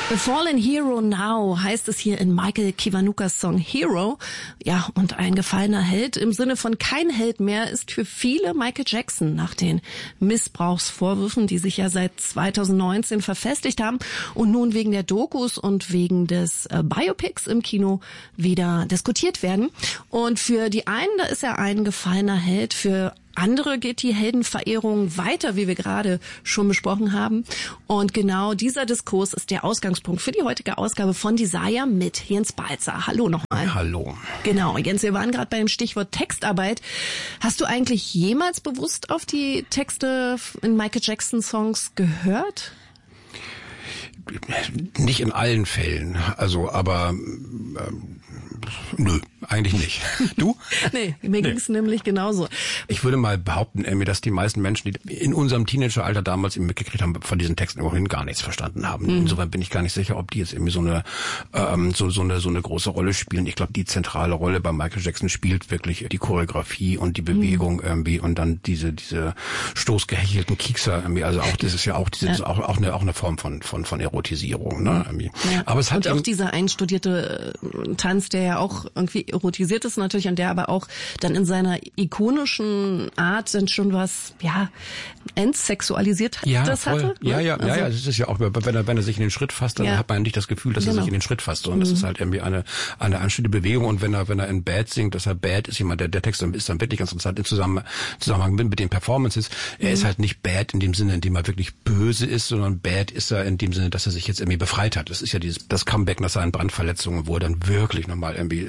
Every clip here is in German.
The Fallen Hero Now heißt es hier in Michael Kiwanukas Song Hero. Ja, und ein gefallener Held im Sinne von kein Held mehr ist für viele Michael Jackson nach den Missbrauchsvorwürfen, die sich ja seit 2019 verfestigt haben und nun wegen der Dokus und wegen des Biopics im Kino wieder diskutiert werden. Und für die einen, da ist er ein gefallener Held, für andere geht die Heldenverehrung weiter, wie wir gerade schon besprochen haben. Und genau dieser Diskurs ist der Ausgangspunkt für die heutige Ausgabe von Desire mit Jens Balzer. Hallo nochmal. Hallo. Genau, Jens, wir waren gerade bei dem Stichwort Textarbeit. Hast du eigentlich jemals bewusst auf die Texte in Michael Jackson Songs gehört? Nicht in allen Fällen, also aber nö, eigentlich nicht. Du? Nee, mir ging's nämlich genauso. Ich würde mal behaupten, dass die meisten Menschen, die in unserem Teenageralter damals eben mitgekriegt haben, von diesen Texten immerhin gar nichts verstanden haben. Insofern bin ich gar nicht sicher, ob die jetzt irgendwie so eine große Rolle spielen. Ich glaube, die zentrale Rolle bei Michael Jackson spielt wirklich die Choreografie und die Bewegung irgendwie und dann diese stoßgehechelten Kiekser irgendwie. Also auch das ist ja auch diese auch eine Form von Erotisierung, ne? Ja. Aber es hat und auch dieser einstudierte Tanz, der ja auch irgendwie erotisiert ist natürlich und der aber auch dann in seiner ikonischen Art dann schon was, ja, entsexualisiert hatte. Ja, es ist ja auch, wenn er sich in den Schritt fasst, dann hat man nicht das Gefühl, dass er sich in den Schritt fasst, sondern das ist halt irgendwie eine anständige Bewegung und wenn er in Bad singt, dass er Bad ist jemand, der Text ist dann wirklich ganz interessant im Zusammenhang mit den Performances. Er ist halt nicht bad in dem Sinne, in dem er wirklich böse ist, sondern bad ist er in dem Sinne, dass er sich jetzt irgendwie befreit hat. Das ist ja das Comeback nach seinen Brandverletzungen, wo er dann wirklich nochmal irgendwie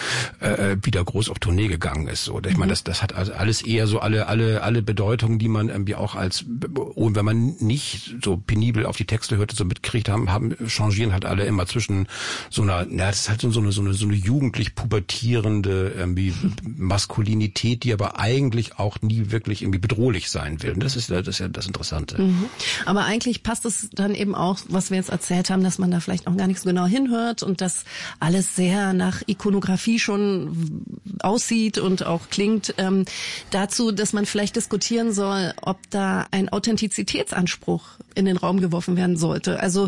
wieder groß auf Tournee gegangen ist. So, ich meine, das hat also alles eher so alle Bedeutungen, die man irgendwie auch und wenn man nicht so penibel auf die Texte hörte, so mitkriegt changieren halt alle immer zwischen so einer, das ist halt so eine jugendlich pubertierende irgendwie Maskulinität, die aber eigentlich auch nie wirklich irgendwie bedrohlich sein will. Und das ist ja das Interessante. Aber eigentlich passt es dann eben auch, was wir jetzt erzählt haben, dass man da vielleicht auch gar nicht so genau hinhört und dass alles sehr nach Ikonografie schon aussieht und auch klingt, dazu, dass man vielleicht diskutieren soll, ob da ein Authentizitätsanspruch in den Raum geworfen werden sollte. Also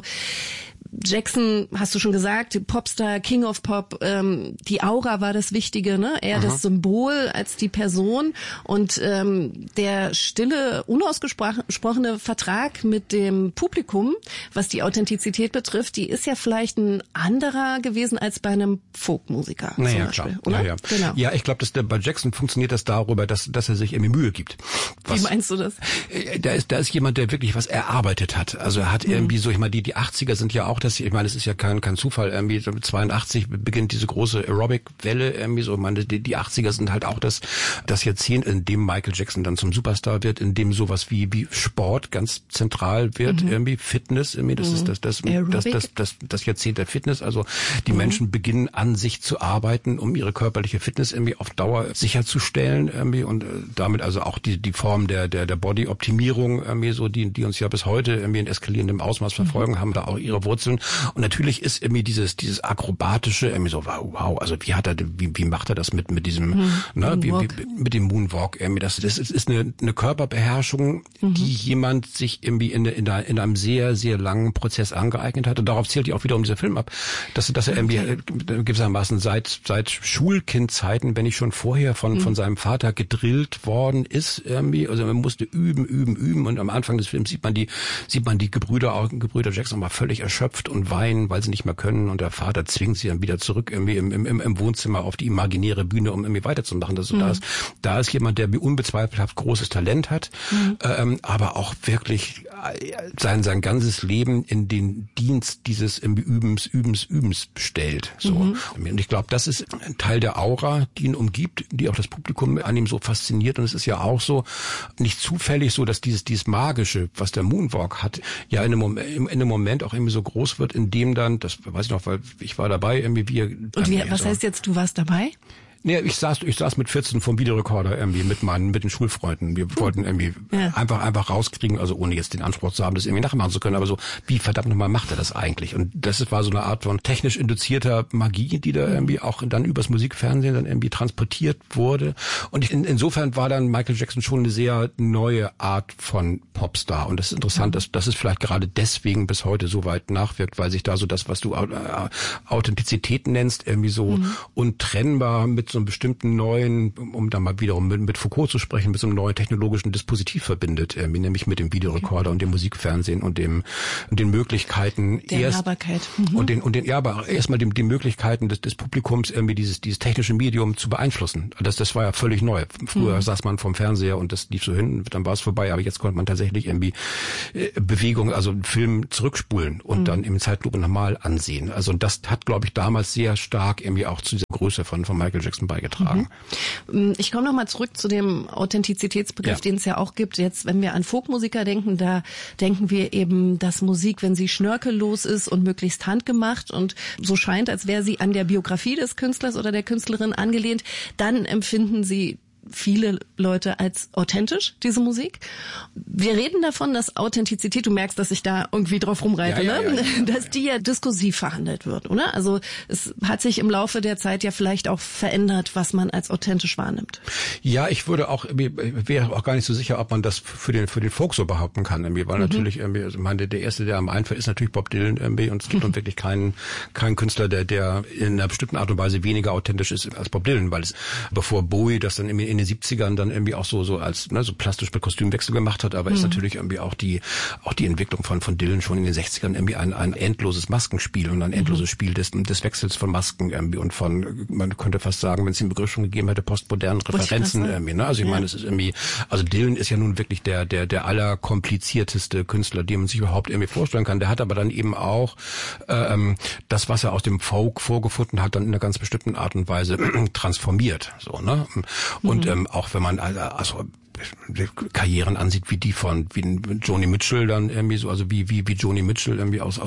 Jackson, hast du schon gesagt, Popstar, King of Pop, die Aura war das Wichtige, ne? Er das Symbol als die Person und der stille, unausgesprochene Vertrag mit dem Publikum, was die Authentizität betrifft, die ist ja vielleicht ein anderer gewesen als bei einem Folkmusiker zum Beispiel, klar. Oder? Ja. Genau. Ja, ich glaube, bei Jackson funktioniert das darüber, dass er sich irgendwie Mühe gibt. Wie meinst du das? Da ist jemand, der wirklich was erarbeitet hat. Also er hat irgendwie so, ich meine, die 80er sind ja auch ich meine, es ist ja kein Zufall, irgendwie 82 beginnt diese große Aerobic-Welle, irgendwie so, ich meine, die 80er sind halt auch das Jahrzehnt, in dem Michael Jackson dann zum Superstar wird, in dem sowas wie Sport ganz zentral wird, irgendwie Fitness, irgendwie, das ist das Jahrzehnt der Fitness, also die Menschen beginnen an sich zu arbeiten, um ihre körperliche Fitness irgendwie auf Dauer sicherzustellen, irgendwie, und damit also auch die Form der Body-Optimierung, irgendwie so, die uns ja bis heute irgendwie in eskalierendem Ausmaß verfolgen, haben da auch ihre Wurzeln. Und natürlich ist irgendwie dieses akrobatische irgendwie so, wow, also wie macht er das mit diesem, mit dem Moonwalk irgendwie, das ist eine Körperbeherrschung, die jemand sich irgendwie in einem sehr, sehr langen Prozess angeeignet hat. Und darauf zählt ja auch wiederum dieser Film ab, dass er irgendwie gewissermaßen seit Schulkindzeiten, wenn nicht schon vorher von seinem Vater gedrillt worden ist irgendwie, also man musste üben und am Anfang des Films sieht man die Gebrüder Jackson mal völlig erschöpft und weinen, weil sie nicht mehr können und der Vater zwingt sie dann wieder zurück irgendwie im Wohnzimmer auf die imaginäre Bühne, um irgendwie weiterzumachen. Also da ist jemand, der wie unbezweifelhaft großes Talent hat, aber auch wirklich sein ganzes Leben in den Dienst dieses Übens stellt. So. Und ich glaube, das ist ein Teil der Aura, die ihn umgibt, die auch das Publikum an ihm so fasziniert. Und es ist ja auch so, nicht zufällig so, dass dieses Magische, was der Moonwalk hat, ja in einem Moment auch irgendwie so groß wird, in dem dann, das weiß ich noch, weil ich war dabei, irgendwie was heißt jetzt, du warst dabei? Nee, ich saß mit 14 vom Videorekorder irgendwie mit den Schulfreunden. Wir wollten irgendwie einfach rauskriegen, also ohne jetzt den Anspruch zu haben, das irgendwie nachmachen zu können, aber so, wie verdammt nochmal macht er das eigentlich? Und das war so eine Art von technisch induzierter Magie, die da irgendwie auch dann übers Musikfernsehen dann irgendwie transportiert wurde. Und insofern war dann Michael Jackson schon eine sehr neue Art von Popstar. Und das ist interessant, dass es vielleicht gerade deswegen bis heute so weit nachwirkt, weil sich da so das, was du Authentizität nennst, irgendwie so untrennbar mit so einem bestimmten neuen, um da mal wiederum mit Foucault zu sprechen, mit so einem neuen technologischen Dispositiv verbindet, nämlich mit dem Videorekorder und dem Musikfernsehen und den Möglichkeiten der Nahbarkeit. Aber erstmal die Möglichkeiten des Publikums irgendwie dieses technische Medium zu beeinflussen. Das war ja völlig neu. Früher saß man vorm Fernseher und das lief so hin, dann war es vorbei, aber jetzt konnte man tatsächlich irgendwie Bewegung, also einen Film zurückspulen und dann im Zeitlupe nochmal ansehen. Also das hat, glaube ich, damals sehr stark irgendwie auch zu dieser Größe von Michael Jackson beigetragen. Ich komme nochmal zurück zu dem Authentizitätsbegriff, den es ja auch gibt. Jetzt, wenn wir an Folkmusiker denken, da denken wir eben, dass Musik, wenn sie schnörkellos ist und möglichst handgemacht und so scheint, als wäre sie an der Biografie des Künstlers oder der Künstlerin angelehnt, dann empfinden sie viele Leute als authentisch, diese Musik. Wir reden davon, dass Authentizität, du merkst, dass ich da irgendwie drauf rumreite, dass die ja diskursiv verhandelt wird, oder? Also es hat sich im Laufe der Zeit ja vielleicht auch verändert, was man als authentisch wahrnimmt. Ja, ich wäre auch gar nicht so sicher, ob man das für den Folk so behaupten kann, weil natürlich also der erste, der am Einfall ist, natürlich Bob Dylan und es gibt nun wirklich keinen Künstler, der in einer bestimmten Art und Weise weniger authentisch ist als Bob Dylan, weil es bevor Bowie das dann in den 70ern dann irgendwie auch so als so plastisch mit Kostümwechsel gemacht hat, aber ist natürlich irgendwie auch die Entwicklung von Dylan schon in den 60ern irgendwie ein endloses Maskenspiel und ein endloses Spiel des Wechsels von Masken irgendwie und von, man könnte fast sagen, wenn es den Begriff schon gegeben hätte, postmodernen Referenzen irgendwie, ne? Also ich meine, es ist irgendwie, also Dylan ist ja nun wirklich der allerkomplizierteste Künstler, den man sich überhaupt irgendwie vorstellen kann. Der hat aber dann eben auch das, was er aus dem Folk vorgefunden hat, dann in einer ganz bestimmten Art und Weise transformiert, so, ne? Und auch wenn man also Karrieren ansieht wie die von Joni Mitchell dann irgendwie so, also wie Joni Mitchell irgendwie aus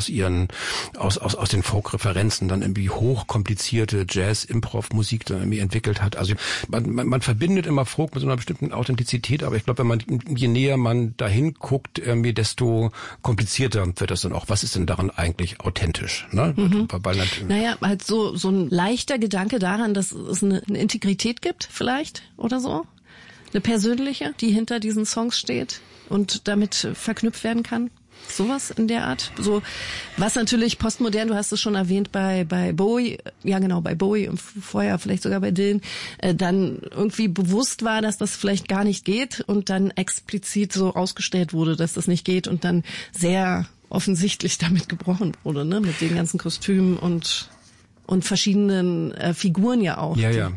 den Folk-Referenzen dann irgendwie hochkomplizierte Jazz-Improv-Musik dann irgendwie entwickelt hat. Also man verbindet immer Folk mit so einer bestimmten Authentizität, aber ich glaube, je näher man dahin guckt, irgendwie, desto komplizierter wird das dann auch. Was ist denn daran eigentlich authentisch? Ne? Naja, halt so ein leichter Gedanke daran, dass es eine Integrität gibt vielleicht oder so. Eine persönliche, die hinter diesen Songs steht und damit verknüpft werden kann. Sowas in der Art. So, was natürlich postmodern, du hast es schon erwähnt, bei Bowie, ja genau, bei Bowie und vorher vielleicht sogar bei Dylan, dann irgendwie bewusst war, dass das vielleicht gar nicht geht und dann explizit so ausgestellt wurde, dass das nicht geht und dann sehr offensichtlich damit gebrochen wurde, ne, mit den ganzen Kostümen und verschiedenen Figuren ja auch. Ja.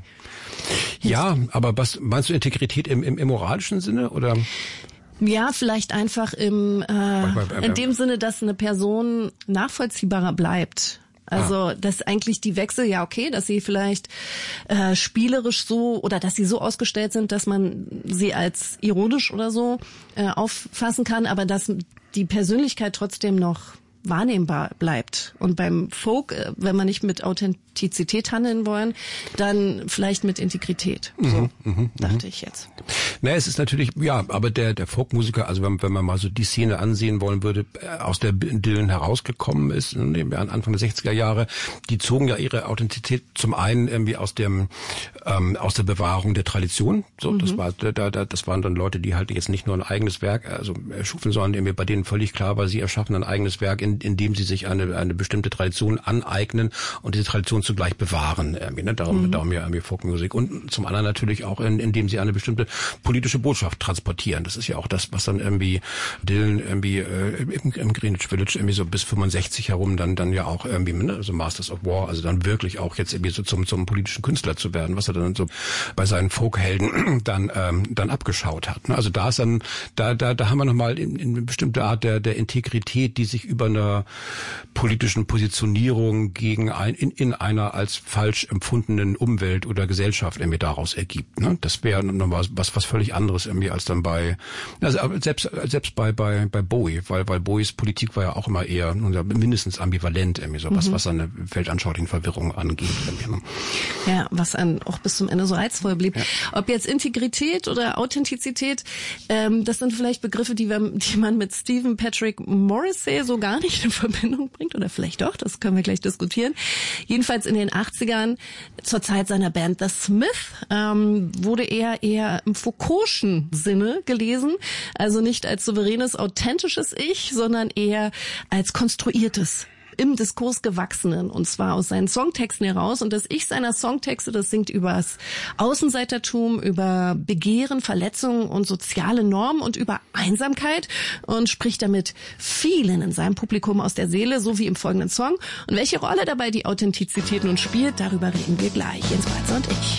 Ja, aber was meinst du, Integrität im moralischen Sinne oder? Ja, vielleicht einfach in dem Sinne, dass eine Person nachvollziehbarer bleibt. Also, dass eigentlich die Wechsel, ja okay, dass sie vielleicht spielerisch so oder dass sie so ausgestellt sind, dass man sie als ironisch oder so auffassen kann, aber dass die Persönlichkeit trotzdem noch wahrnehmbar bleibt. Und beim Folk, wenn wir nicht mit Authentizität handeln wollen, dann vielleicht mit Integrität. So dachte ich jetzt. Naja, es ist natürlich, ja, aber der Folkmusiker, also wenn man mal so die Szene ansehen wollen würde, aus der Dylan herausgekommen ist, Anfang der 60er Jahre, die zogen ja ihre Authentizität zum einen irgendwie aus der Bewahrung der Tradition. So, das waren dann Leute, die halt jetzt nicht nur ein eigenes Werk erschufen, sondern irgendwie bei denen völlig klar war, sie erschaffen ein eigenes Werk, in dem sie sich eine bestimmte Tradition aneignen und diese Tradition zugleich bewahren. Darum ja irgendwie Folkmusik. Und zum anderen natürlich auch, indem sie eine bestimmte politische Botschaft transportieren. Das ist ja auch das, was dann irgendwie Dylan irgendwie im Greenwich Village irgendwie so bis 65 herum dann ja auch irgendwie, ne, also Masters of War, also dann wirklich auch jetzt irgendwie so zum politischen Künstler zu werden, was er dann so bei seinen Folkhelden dann abgeschaut hat. Ne? Also da ist dann, da haben wir nochmal in eine bestimmte Art der Integrität, die sich über eine seiner politischen Positionierung gegen in einer als falsch empfundenen Umwelt oder Gesellschaft irgendwie daraus ergibt. Ne? Das wäre nochmal was völlig anderes irgendwie als dann selbst bei Bowie, weil Bowies Politik war ja auch immer eher mindestens ambivalent irgendwie so was seine weltanschaulichen Verwirrung angeht. Ja, was auch bis zum Ende so reizvoll blieb. Ja. Ob jetzt Integrität oder Authentizität, das sind vielleicht Begriffe, die man mit Stephen Patrick Morrissey so gar nicht in Verbindung bringt, oder vielleicht doch, das können wir gleich diskutieren. Jedenfalls in den 80ern, zur Zeit seiner Band The Smith, wurde er eher im Foucault'schen Sinne gelesen, also nicht als souveränes, authentisches Ich, sondern eher als konstruiertes, im Diskurs gewachsenen, und zwar aus seinen Songtexten heraus. Und das Ich seiner Songtexte, das singt übers Außenseitertum, über Begehren, Verletzungen und soziale Normen und über Einsamkeit und spricht damit vielen in seinem Publikum aus der Seele, so wie im folgenden Song. Und welche Rolle dabei die Authentizität nun spielt, darüber reden wir gleich. Jens Balzer und ich.